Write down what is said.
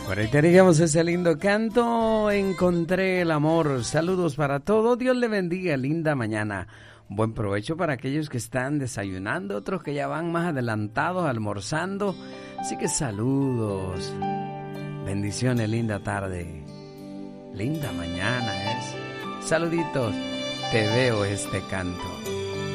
Por ahí teníamos ese lindo canto, encontré el amor. Saludos para todos, Dios le bendiga, linda mañana. Buen provecho para aquellos que están desayunando, otros que ya van más adelantados almorzando. Así que saludos, bendiciones, linda tarde, linda mañana es. Saluditos, te veo este canto.